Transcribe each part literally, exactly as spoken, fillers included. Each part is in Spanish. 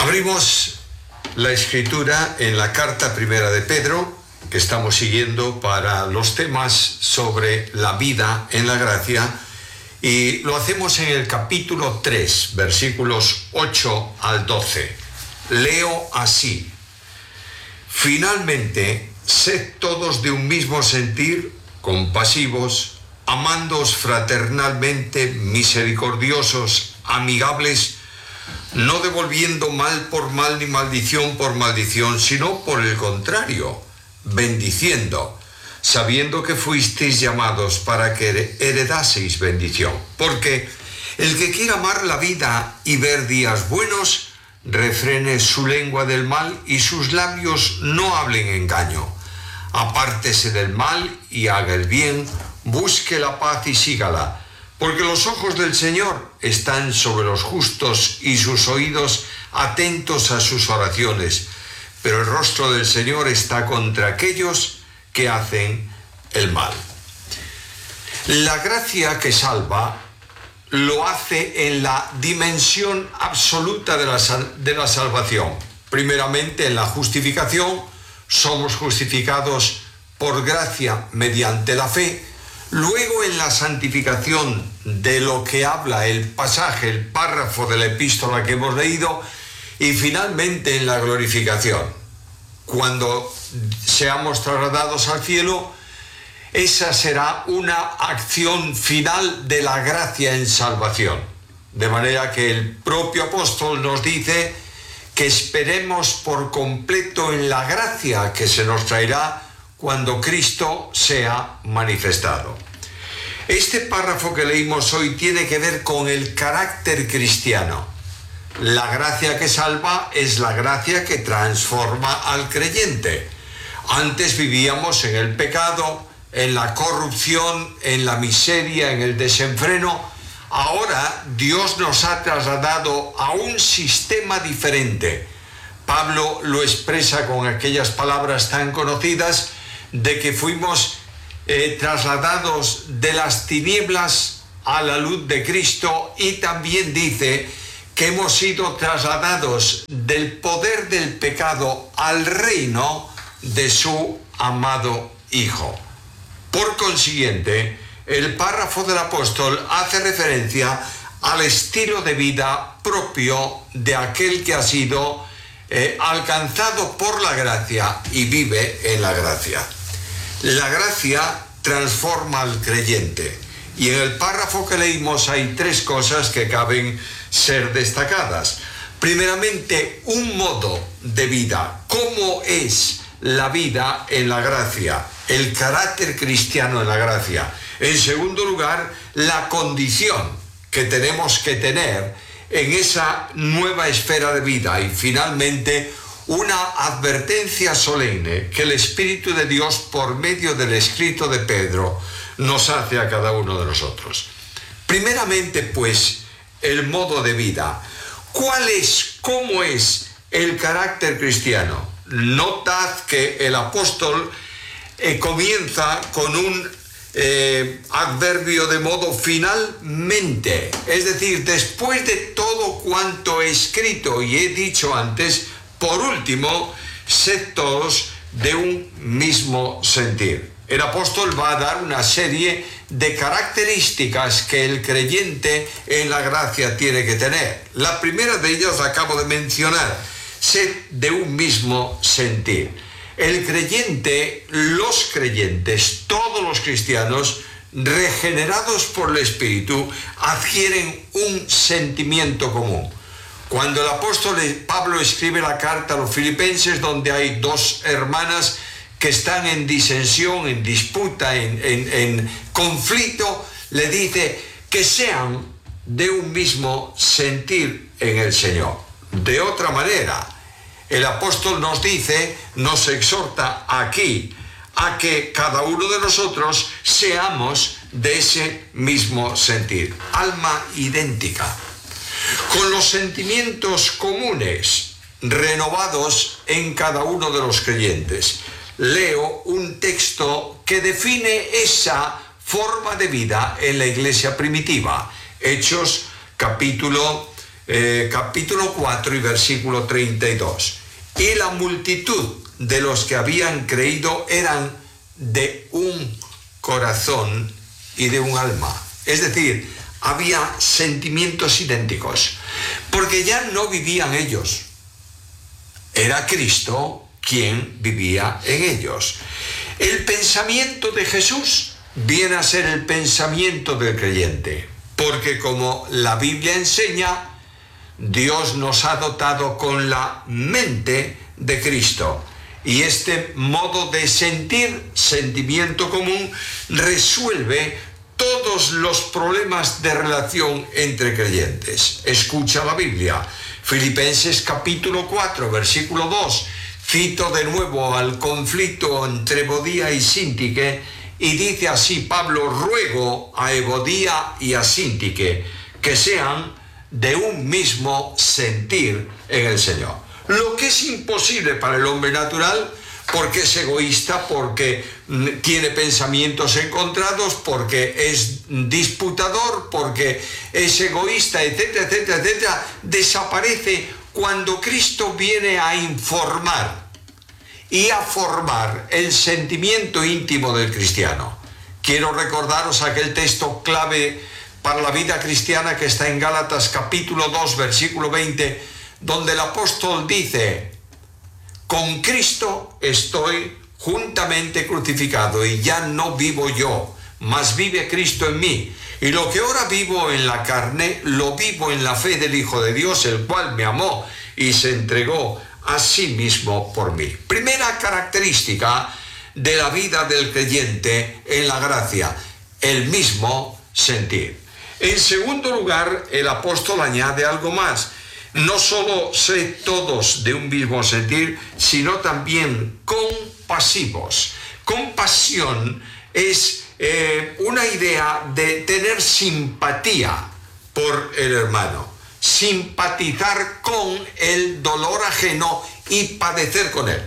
Abrimos la escritura en la carta primera de Pedro, que estamos siguiendo para los temas sobre la vida en la gracia, y lo hacemos en el capítulo tres, versículos ocho al doce. Leo así: Finalmente, sed todos de un mismo sentir, compasivos, amándoos fraternalmente, misericordiosos, amigables, no devolviendo mal por mal ni maldición por maldición, sino por el contrario, bendiciendo, sabiendo que fuisteis llamados para que heredaseis bendición. Porque el que quiera amar la vida y ver días buenos, refrene su lengua del mal y sus labios no hablen engaño. Apártese del mal y haga el bien, busque la paz y sígala. Porque los ojos del Señor están sobre los justos y sus oídos atentos a sus oraciones. Pero el rostro del Señor está contra aquellos que hacen el mal. La gracia que salva lo hace en la dimensión absoluta de la, de la salvación. Primeramente, en la justificación, somos justificados por gracia mediante la fe. Luego, en la santificación, de lo que habla el pasaje, el párrafo de la epístola que hemos leído, y finalmente en la glorificación. Cuando seamos trasladados al cielo, esa será una acción final de la gracia en salvación. De manera que el propio apóstol nos dice que esperemos por completo en la gracia que se nos traerá cuando Cristo sea manifestado. Este párrafo que leímos hoy tiene que ver con el carácter cristiano. La gracia que salva es la gracia que transforma al creyente. Antes vivíamos en el pecado, en la corrupción, en la miseria, en el desenfreno. Ahora Dios nos ha trasladado a un sistema diferente. Pablo lo expresa con aquellas palabras tan conocidas de que fuimos eh, trasladados de las tinieblas a la luz de Cristo, y también dice que hemos sido trasladados del poder del pecado al reino de su amado Hijo. Por consiguiente, el párrafo del apóstol hace referencia al estilo de vida propio de aquel que ha sido eh, alcanzado por la gracia y vive en la gracia. La gracia transforma al creyente, y en el párrafo que leímos hay tres cosas que caben ser destacadas. Primeramente, un modo de vida. ¿Cómo es la vida en la gracia? El carácter cristiano en la gracia. En segundo lugar, la condición que tenemos que tener en esa nueva esfera de vida. Y finalmente, una advertencia solemne que el Espíritu de Dios, por medio del escrito de Pedro, nos hace a cada uno de nosotros. Primeramente, pues, el modo de vida. ¿Cuál es, cómo es el carácter cristiano? Notad que el apóstol eh, comienza con un eh, adverbio de modo finalmente. Es decir, después de todo cuanto he escrito y he dicho antes, por último, sed todos de un mismo sentir. El apóstol va a dar una serie de características que el creyente en la gracia tiene que tener. La primera de ellas la acabo de mencionar: sed de un mismo sentir. El creyente, los creyentes, todos los cristianos, regenerados por el Espíritu, adquieren un sentimiento común. Cuando el apóstol Pablo escribe la carta a los filipenses, donde hay dos hermanas que están en disensión, en disputa, en, en, en conflicto, le dice que sean de un mismo sentir en el Señor. De otra manera, el apóstol nos dice, nos exhorta aquí a que cada uno de nosotros seamos de ese mismo sentir, alma idéntica, con los sentimientos comunes renovados en cada uno de los creyentes. Leo un texto que define esa forma de vida en la iglesia primitiva. Hechos capítulo eh, capítulo cuatro y versículo treinta y dos. Y la multitud de los que habían creído eran de un corazón y de un alma. Es decir, había sentimientos idénticos, porque ya no vivían ellos. Era Cristo quien vivía en ellos. El pensamiento de Jesús viene a ser el pensamiento del creyente, porque como la Biblia enseña, Dios nos ha dotado con la mente de Cristo. Y este modo de sentir, sentimiento común, resuelve todos los problemas de relación entre creyentes. Escucha la Biblia. Filipenses capítulo cuatro, versículo dos. Cito de nuevo al conflicto entre Evodía y Síntique, y dice así Pablo: ruego a Evodía y a Síntique que sean de un mismo sentir en el Señor. Lo que es imposible para el hombre natural, porque es egoísta, porque tiene pensamientos encontrados, porque es disputador, porque es egoísta, etcétera, etcétera, etcétera, desaparece cuando Cristo viene a informar y a formar el sentimiento íntimo del cristiano. Quiero recordaros aquel texto clave para la vida cristiana que está en Gálatas capítulo dos, versículo veinte, donde el apóstol dice: con Cristo estoy juntamente crucificado, y ya no vivo yo, mas vive Cristo en mí. Y lo que ahora vivo en la carne, lo vivo en la fe del Hijo de Dios, el cual me amó y se entregó a sí mismo por mí. Primera característica de la vida del creyente en la gracia: el mismo sentir. En segundo lugar, el apóstol añade algo más: no solo sé todos de un mismo sentir, sino también compasivos. Compasión es eh, una idea de tener simpatía por el hermano, simpatizar con el dolor ajeno y padecer con él.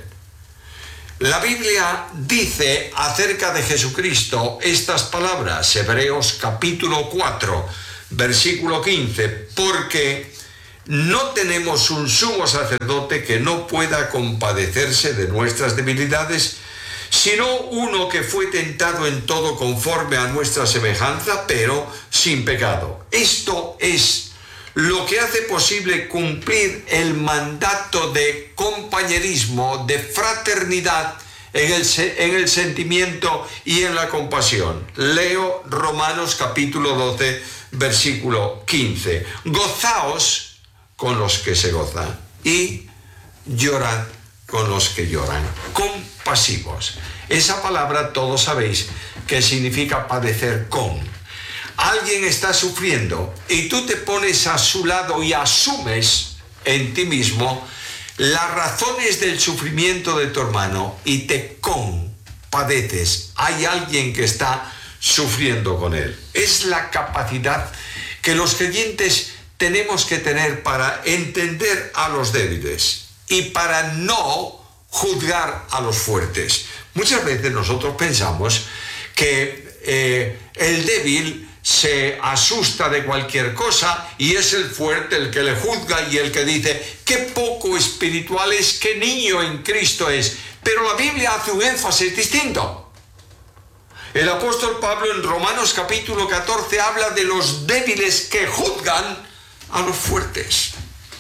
La Biblia dice acerca de Jesucristo estas palabras, Hebreos capítulo cuatro, versículo quince, porque no tenemos un sumo sacerdote que no pueda compadecerse de nuestras debilidades, sino uno que fue tentado en todo conforme a nuestra semejanza, pero sin pecado. Esto es lo que hace posible cumplir el mandato de compañerismo, de fraternidad en el, en el sentimiento y en la compasión. Leo Romanos capítulo doce, versículo quince. Gozaos con los que se gozan y llorad con los que lloran. Compasivos. Esa palabra todos sabéis que significa padecer con. Alguien está sufriendo y tú te pones a su lado y asumes en ti mismo las razones del sufrimiento de tu hermano y te compadeces. Hay alguien que está sufriendo con él. Es la capacidad que los creyentes tenemos que tener para entender a los débiles y para no juzgar a los fuertes. Muchas veces nosotros pensamos que eh, el débil se asusta de cualquier cosa y es el fuerte el que le juzga y el que dice qué poco espiritual es, qué niño en Cristo es. Pero la Biblia hace un énfasis distinto. El apóstol Pablo en Romanos capítulo catorce habla de los débiles que juzgan a los fuertes.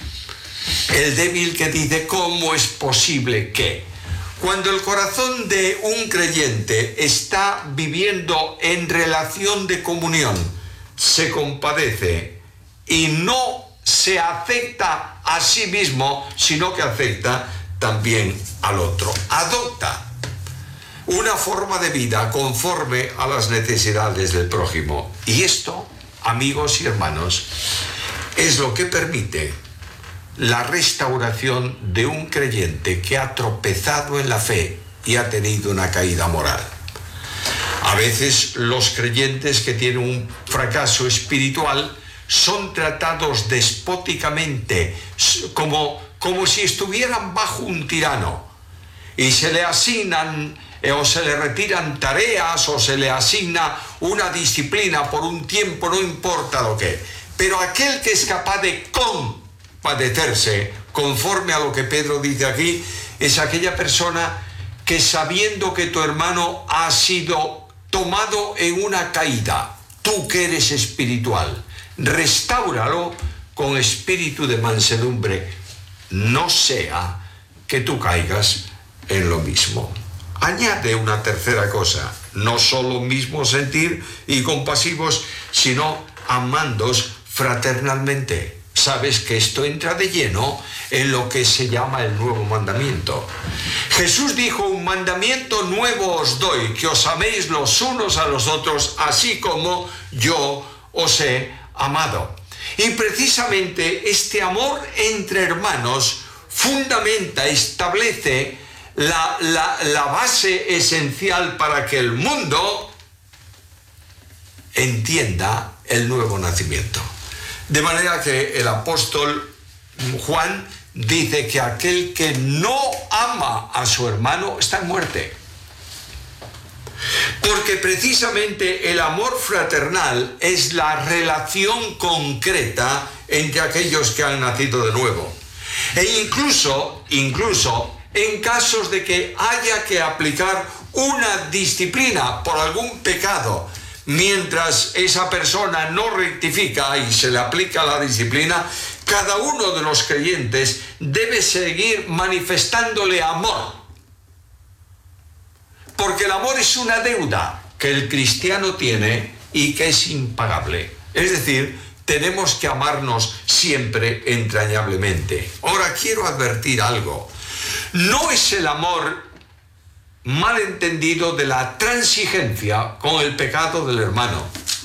El débil que dice ¿cómo es posible que? Cuando el corazón de un creyente está viviendo en relación de comunión, se compadece y no se acepta a sí mismo, sino que acepta también al otro. Adopta una forma de vida conforme a las necesidades del prójimo. Y esto, amigos y hermanos, es lo que permite la restauración de un creyente que ha tropezado en la fe y ha tenido una caída moral. A veces los creyentes que tienen un fracaso espiritual son tratados despóticamente, como, como si estuvieran bajo un tirano, y se le asignan eh, o se le retiran tareas o se le asigna una disciplina por un tiempo, no importa lo que. Pero aquel que es capaz de compadecerse, conforme a lo que Pedro dice aquí, es aquella persona que, sabiendo que tu hermano ha sido tomado en una caída, tú que eres espiritual, restáuralo con espíritu de mansedumbre, no sea que tú caigas en lo mismo. Añade una tercera cosa, no solo mismo sentir y compasivos, sino amándos fraternalmente. Sabes que esto entra de lleno en lo que se llama el nuevo mandamiento. Jesús dijo: un mandamiento nuevo os doy, que os améis los unos a los otros, así como yo os he amado. Y precisamente este amor entre hermanos fundamenta, establece la, la, la base esencial para que el mundo entienda el nuevo nacimiento. De manera que el apóstol Juan dice que aquel que no ama a su hermano está en muerte. Porque precisamente el amor fraternal es la relación concreta entre aquellos que han nacido de nuevo. E incluso, incluso en casos de que haya que aplicar una disciplina por algún pecado, mientras esa persona no rectifica y se le aplica la disciplina, cada uno de los creyentes debe seguir manifestándole amor. Porque el amor es una deuda que el cristiano tiene y que es impagable. Es decir, tenemos que amarnos siempre entrañablemente. Ahora quiero advertir algo. No es el amor malentendido de la transigencia con el pecado del hermano.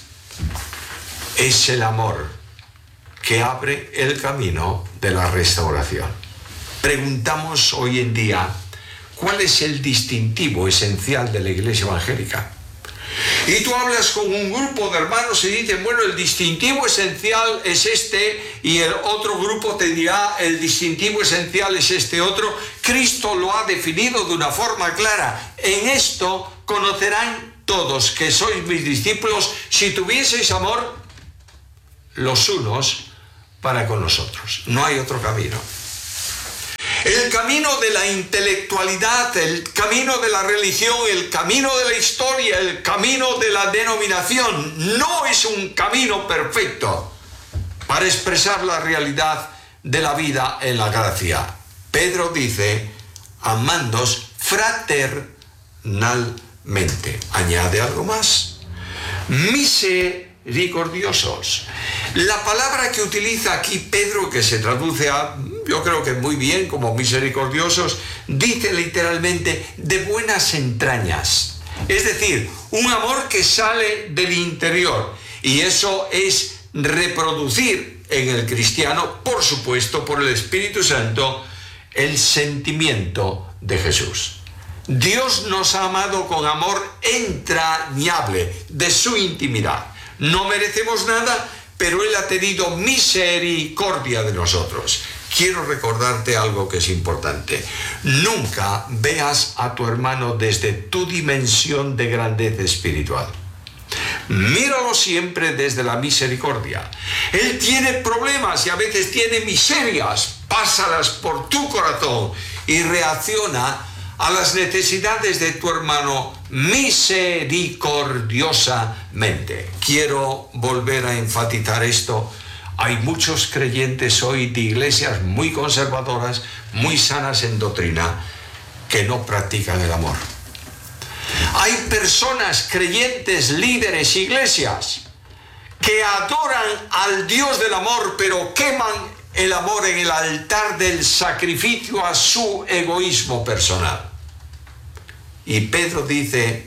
Es el amor que abre el camino de la restauración. Preguntamos hoy en día, ¿cuál es el distintivo esencial de la Iglesia evangélica? Y tú hablas con un grupo de hermanos y dicen, bueno, el distintivo esencial es este, y el otro grupo te dirá, el distintivo esencial es este otro. Cristo lo ha definido de una forma clara. En esto conocerán todos que sois mis discípulos, si tuvieseis amor los unos para con los otros. No hay otro camino. El camino de la intelectualidad, el camino de la religión, el camino de la historia, el camino de la denominación, no es un camino perfecto para expresar la realidad de la vida en la gracia. Pedro dice, amándoos fraternalmente. Añade algo más. Misericordiosos. La palabra que utiliza aquí Pedro, que se traduce a, yo creo que muy bien, como misericordiosos, dice literalmente de buenas entrañas. Es decir, un amor que sale del interior. Y eso es reproducir en el cristiano, por supuesto, por el Espíritu Santo, el sentimiento de Jesús. Dios nos ha amado con amor entrañable, de su intimidad. No merecemos nada, pero Él ha tenido misericordia de nosotros. Quiero recordarte algo que es importante. Nunca veas a tu hermano desde tu dimensión de grandeza espiritual. Míralo siempre desde la misericordia. Él tiene problemas y a veces tiene miserias. Pásalas por tu corazón y reacciona a las necesidades de tu hermano misericordiosamente. Quiero volver a enfatizar esto. Hay muchos creyentes hoy de iglesias muy conservadoras, muy sanas en doctrina, que no practican el amor. Hay personas, creyentes, líderes, iglesias, que adoran al Dios del amor, pero queman el amor en el altar del sacrificio a su egoísmo personal. Y Pedro dice,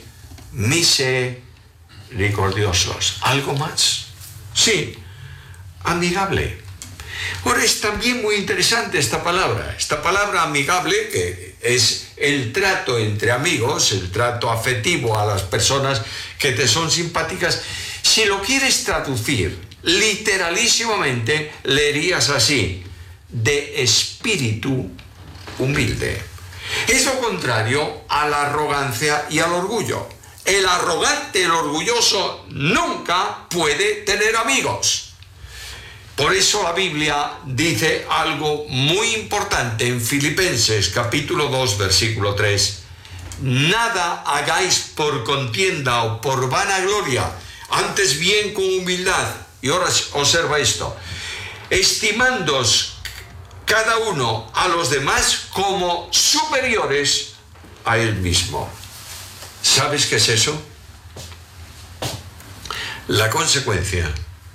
misericordiosos. ¿Algo más? Sí, amigable. Ahora es también muy interesante esta palabra. Esta palabra amigable, que es el trato entre amigos, el trato afectivo a las personas que te son simpáticas. Si lo quieres traducir literalísimamente, leerías así: de espíritu humilde. Es lo contrario a la arrogancia y al orgullo. El arrogante, el orgulloso, nunca puede tener amigos. Por eso la Biblia dice algo muy importante en Filipenses capítulo dos, versículo tres. Nada hagáis por contienda o por vanagloria, antes bien con humildad. Y ahora observa esto. Estimándoos cada uno a los demás como superiores a él mismo. ¿Sabes qué es eso? La consecuencia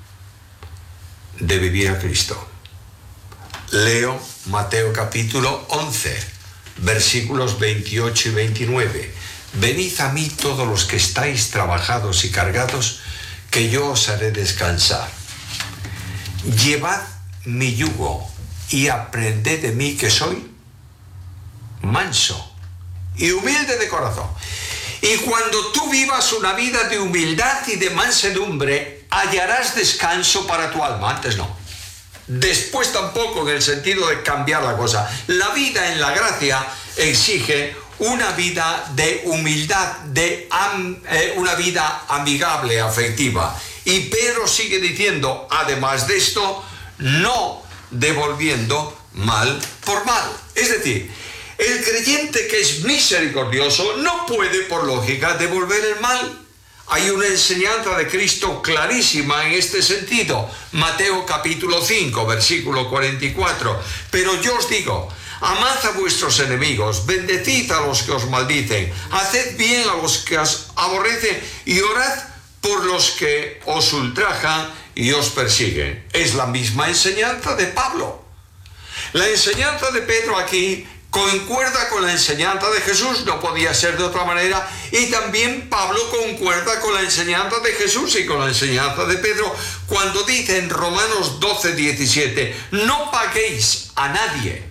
de vivir a Cristo. Leo Mateo capítulo once, versículos veintiocho y veintinueve. Venid a mí todos los que estáis trabajados y cargados, que yo os haré descansar. Llevad mi yugo y aprended de mí, que soy manso y humilde de corazón. Y cuando tú vivas una vida de humildad y de mansedumbre, hallarás descanso para tu alma. Antes no. Después tampoco, en el sentido de cambiar la cosa. La vida en la gracia exige una vida de humildad, de am, eh, una vida amigable, afectiva. Y Pedro sigue diciendo, además de esto, no devolviendo mal por mal. Es decir, el creyente que es misericordioso no puede, por lógica, devolver el mal. Hay una enseñanza de Cristo clarísima en este sentido. Mateo capítulo cinco, versículo cuarenta y cuatro. Pero yo os digo, amad a vuestros enemigos, bendecid a los que os maldicen, haced bien a los que os aborrecen y orad por los que os ultrajan y os persiguen. Es la misma enseñanza de Pablo. La enseñanza de Pedro aquí concuerda con la enseñanza de Jesús, no podía ser de otra manera, y también Pablo concuerda con la enseñanza de Jesús y con la enseñanza de Pedro cuando dice en Romanos doce, diecisiete, no paguéis a nadie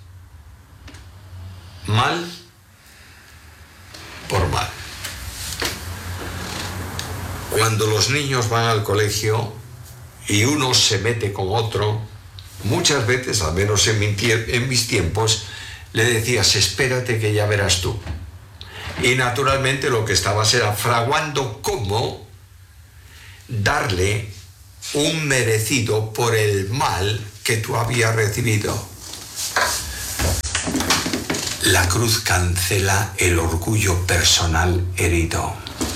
mal por mal. Cuando los niños van al colegio y uno se mete con otro, muchas veces, al menos en, mi en mis tiempos, le decías, espérate que ya verás tú. Y naturalmente lo que estabas era fraguando cómo darle un merecido por el mal que tú habías recibido. La cruz cancela el orgullo personal herido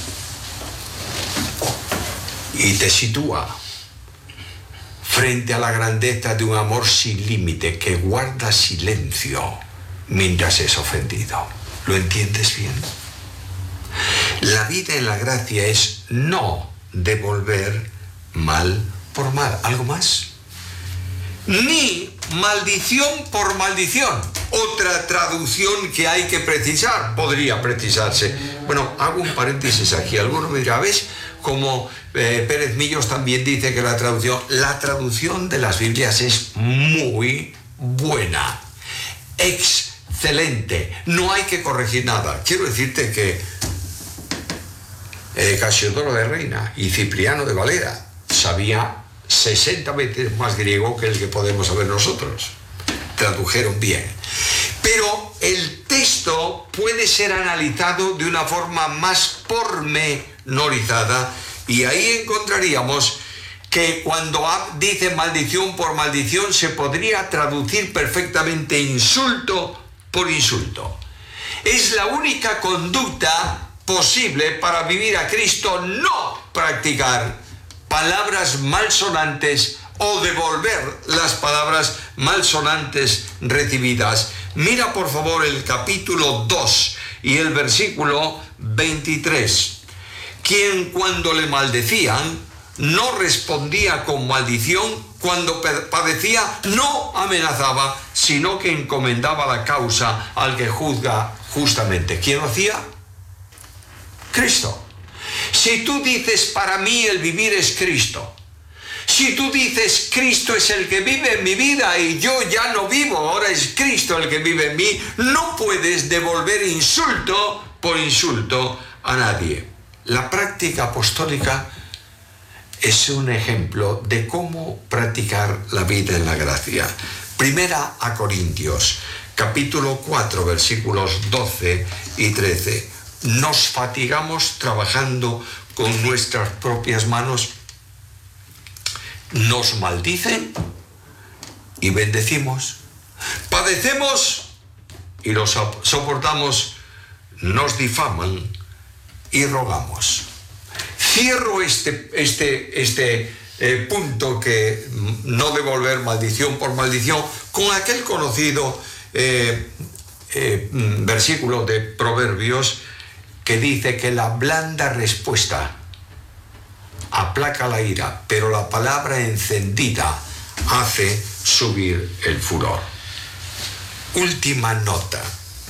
y te sitúa frente a la grandeza de un amor sin límite que guarda silencio mientras es ofendido. ¿Lo entiendes bien? La vida en la gracia es no devolver mal por mal. ¿Algo más? Ni maldición por maldición. Otra traducción que hay que precisar, podría precisarse. Bueno, hago un paréntesis aquí. Alguno me dirá, ¿ves? Como eh, Pérez Millos también dice que la traducción, la traducción de las Biblias es muy buena. Excelente. No hay que corregir nada. Quiero decirte que eh, Casiodoro de Reina y Cipriano de Valera sabía sesenta veces más griego que el que podemos saber nosotros. Tradujeron bien. Pero el texto puede ser analizado de una forma más pormenorizada y ahí encontraríamos que cuando dice maldición por maldición se podría traducir perfectamente insulto por insulto. Es la única conducta posible para vivir a Cristo, no practicar palabras malsonantes o devolver las palabras malsonantes recibidas. Mira por favor el capítulo dos y el versículo veintitrés. Quien cuando le maldecían no respondía con maldición, cuando padecía no amenazaba, sino que encomendaba la causa al que juzga justamente. ¿Quién lo hacía? Cristo. Si tú dices, para mí el vivir es Cristo, si tú dices, Cristo es el que vive en mi vida y yo ya no vivo, ahora es Cristo el que vive en mí, no puedes devolver insulto por insulto a nadie. La práctica apostólica es un ejemplo de cómo practicar la vida en la gracia. Primera a Corintios, capítulo cuatro, versículos doce y trece. Nos fatigamos trabajando con nuestras propias manos. nos maldicen y bendecimos. Padecemos y los soportamos, nos difaman y rogamos. Cierro este, este, este eh, punto que no devolver maldición por maldición con aquel conocido eh, eh, versículo de Proverbios que dice que la blanda respuesta aplaca la ira, pero la palabra encendida hace subir el furor. Última nota.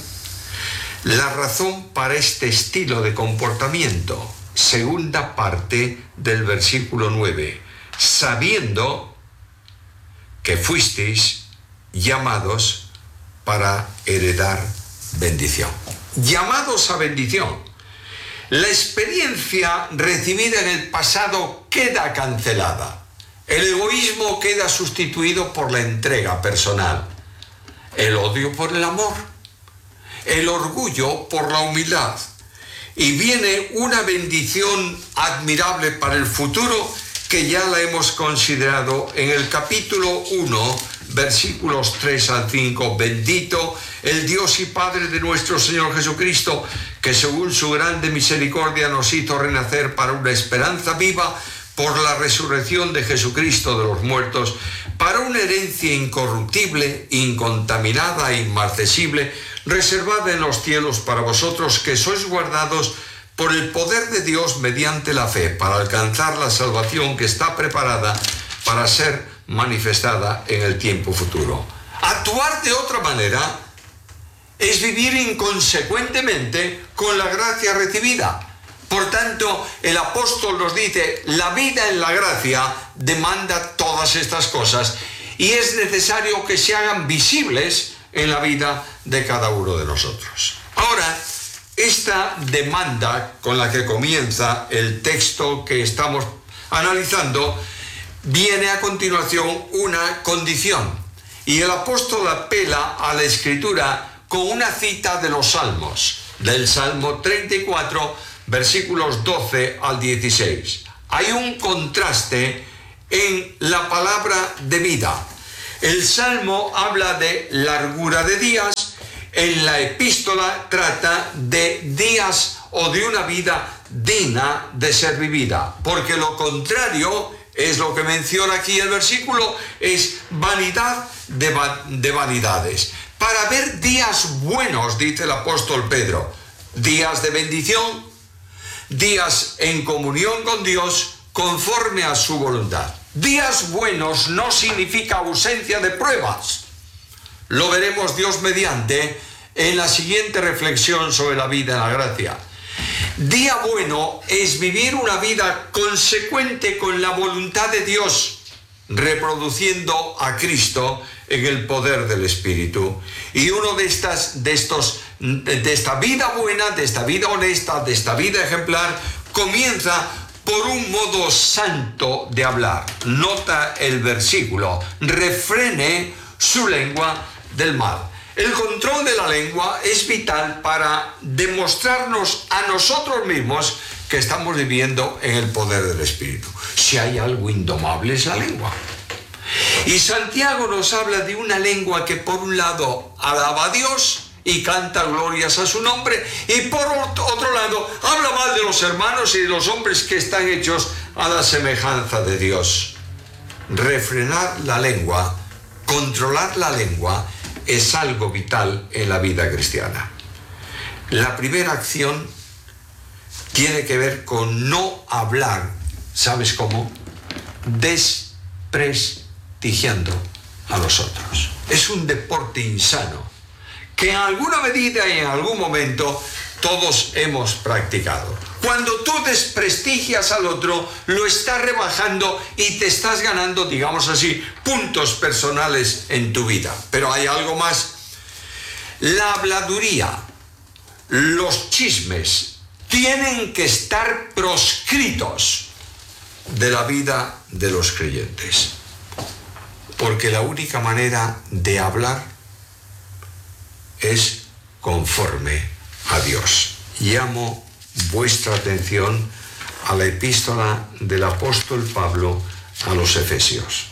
La razón para este estilo de comportamiento, segunda parte del versículo nueve, sabiendo que fuisteis llamados para heredar bendición. Llamados a bendición. La experiencia recibida en el pasado queda cancelada. El egoísmo queda sustituido por la entrega personal. El odio por el amor. El orgullo por la humildad. Y viene una bendición admirable para el futuro que ya la hemos considerado en el capítulo uno, versículos tres al cinco. Bendito el Dios y Padre de nuestro Señor Jesucristo, que según su grande misericordia nos hizo renacer para una esperanza viva por la resurrección de Jesucristo de los muertos, para una herencia incorruptible, incontaminada e inmarcesible, reservada en los cielos para vosotros, que sois guardados por el poder de Dios mediante la fe, para alcanzar la salvación que está preparada para ser manifestada en el tiempo futuro. Actuar de otra manera es vivir inconsecuentemente con la gracia recibida. Por tanto, el apóstol nos dice, la vida en la gracia demanda todas estas cosas y es necesario que se hagan visibles en la vida de cada uno de nosotros. Ahora, esta demanda con la que comienza el texto que estamos analizando, viene a continuación una condición. Y el apóstol apela a la Escritura con una cita de los Salmos, del Salmo treinta y cuatro, versículos doce al dieciséis. Hay un contraste en la palabra de vida. El Salmo habla de largura de días, en la epístola trata de días o de una vida digna de ser vivida, porque lo contrario es lo que menciona aquí el versículo, es vanidad de, va de vanidades. Para ver días buenos, dice el apóstol Pedro, días de bendición, días en comunión con Dios conforme a su voluntad. Días buenos no significa ausencia de pruebas. Lo veremos Dios mediante en la siguiente reflexión sobre la vida en la gracia. Día bueno es vivir una vida consecuente con la voluntad de Dios, reproduciendo a Cristo en el poder del Espíritu. Y uno de estas, de estos, de esta vida buena, de esta vida honesta, de esta vida ejemplar, comienza por un modo santo de hablar. Nota el versículo: refrene su lengua del mal. El control de la lengua es vital para demostrarnos a nosotros mismos que estamos viviendo en el poder del Espíritu. Si hay algo indomable es la lengua. Y Santiago nos habla de una lengua que por un lado alaba a Dios y canta glorias a su nombre, y por otro lado habla mal de los hermanos y de los hombres que están hechos a la semejanza de Dios. Refrenar la lengua, controlar la lengua, es algo vital en la vida cristiana. La primera acción tiene que ver con no hablar, ¿sabes cómo? Desprestigiando a los otros. Es un deporte insano que en alguna medida y en algún momento todos hemos practicado. Cuando tú desprestigias al otro, lo estás rebajando y te estás ganando, digamos así, puntos personales en tu vida. Pero hay algo más. La habladuría, los chismes, tienen que estar proscritos de la vida de los creyentes. Porque la única manera de hablar es conforme a Dios. Llamo vuestra atención a la epístola del apóstol Pablo a los Efesios.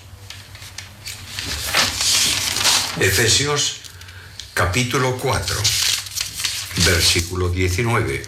Efesios capítulo cuatro, versículo diecinueve.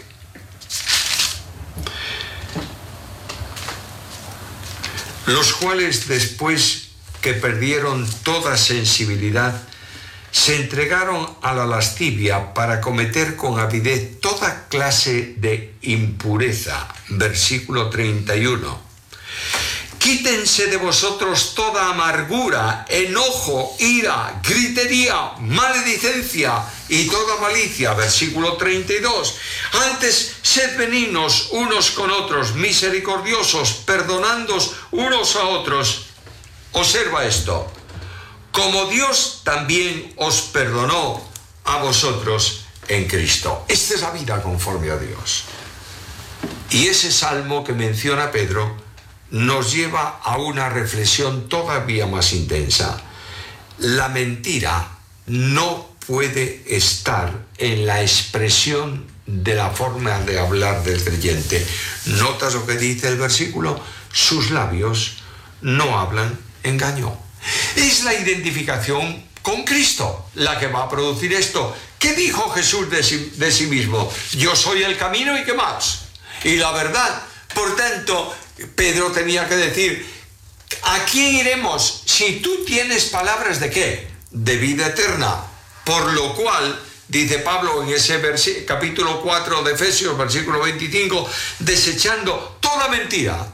Los cuales, después que perdieron toda sensibilidad, se entregaron a la lascivia para cometer con avidez toda clase de impureza. Versículo treinta y uno. Quítense de vosotros toda amargura, enojo, ira, gritería, maledicencia y toda malicia. Versículo treinta y dos. Antes, sed benignos unos con otros, misericordiosos, perdonándoos unos a otros. Observa esto. Como Dios también os perdonó a vosotros en Cristo. Esta es la vida conforme a Dios. Y ese salmo que menciona Pedro nos lleva a una reflexión todavía más intensa. La mentira no puede estar en la expresión de la forma de hablar del creyente. ¿Notas lo que dice el versículo? Sus labios no hablan engaño. Es la identificación con Cristo la que va a producir esto. ¿Qué dijo Jesús de sí, de sí mismo? Yo soy el camino y qué más. Y la verdad. Por tanto, Pedro tenía que decir, ¿a quién iremos si tú tienes palabras de qué? De vida eterna. Por lo cual, dice Pablo en ese capítulo cuatro de Efesios, versículo veinticinco, desechando toda mentira,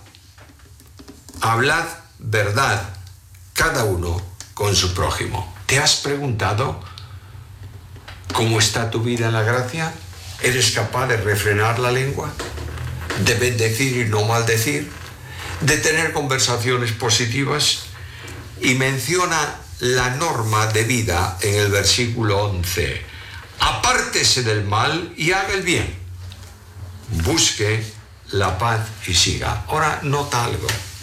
hablad verdad cada uno con su prójimo. ¿Te has preguntado cómo está tu vida en la gracia? ¿Eres capaz de refrenar la lengua? ¿De bendecir y no maldecir? ¿De tener conversaciones positivas? Y menciona la norma de vida en el versículo once. Apártese del mal y haga el bien. Busque la paz y siga. Ahora, nota algo.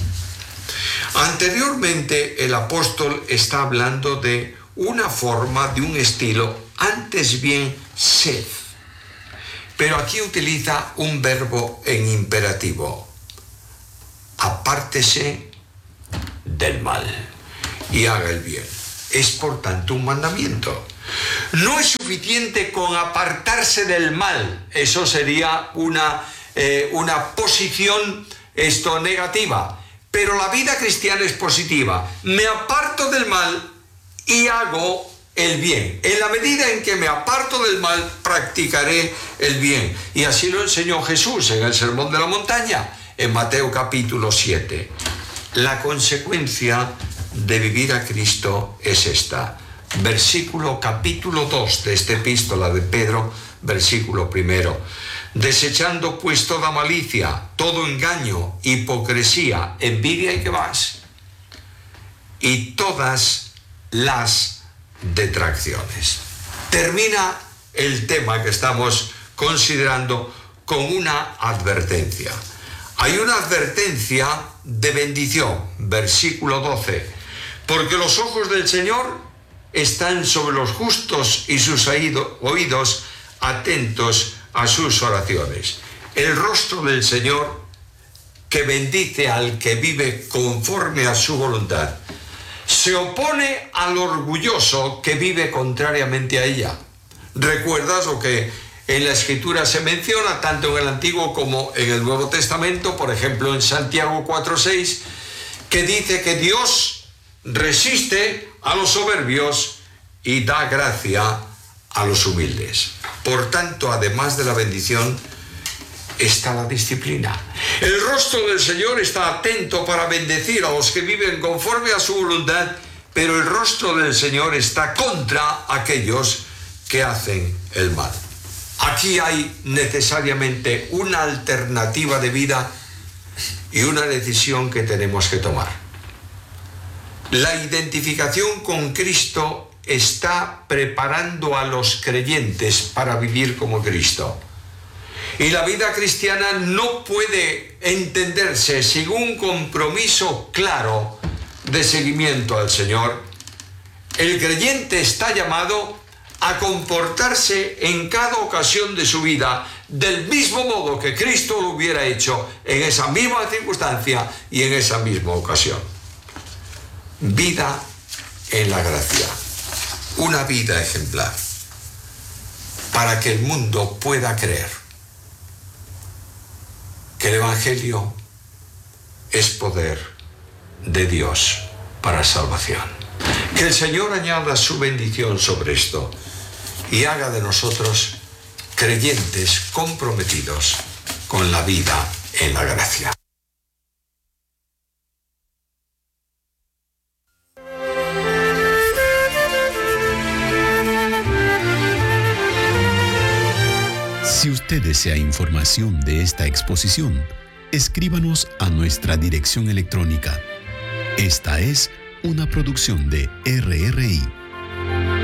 Anteriormente el apóstol está hablando de una forma, de un estilo, antes bien sed. Pero aquí utiliza un verbo en imperativo. Apártese del mal y haga el bien. Es por tanto un mandamiento. No es suficiente con apartarse del mal. Eso sería una, eh, una posición esto, negativa. Pero la vida cristiana es positiva. Me aparto del mal y hago el bien. En la medida en que me aparto del mal, practicaré el bien. Y así lo enseñó Jesús en el Sermón de la Montaña, en Mateo capítulo siete. La consecuencia de vivir a Cristo es esta. Versículo capítulo dos de esta epístola de Pedro, versículo primero. Desechando pues toda malicia, todo engaño, hipocresía, envidia y qué más, y todas las detracciones. Termina el tema que estamos considerando con una advertencia. Hay una advertencia de bendición, versículo doce. Porque los ojos del Señor están sobre los justos y sus oídos atentos a sus oraciones. El rostro del Señor que bendice al que vive conforme a su voluntad se opone al orgulloso que vive contrariamente a ella. ¿Recuerdas lo que en la Escritura se menciona tanto en el Antiguo como en el Nuevo Testamento? Por ejemplo, en Santiago cuatro seis, que dice que Dios resiste a los soberbios y da gracia a los humildes. Por tanto, además de la bendición, está la disciplina. El rostro del Señor está atento para bendecir a los que viven conforme a su voluntad, pero el rostro del Señor está contra aquellos que hacen el mal. Aquí hay necesariamente una alternativa de vida y una decisión que tenemos que tomar. La identificación con Cristo está preparando a los creyentes para vivir como Cristo. Y la vida cristiana no puede entenderse sin un compromiso claro de seguimiento al Señor. El creyente está llamado a comportarse en cada ocasión de su vida del mismo modo que Cristo lo hubiera hecho en esa misma circunstancia y en esa misma ocasión. Vida en la gracia, una vida ejemplar, para que el mundo pueda creer que el Evangelio es poder de Dios para salvación. Que el Señor añada su bendición sobre esto y haga de nosotros creyentes comprometidos con la vida en la gracia. Si usted desea información de esta exposición, escríbanos a nuestra dirección electrónica. Esta es una producción de R R I.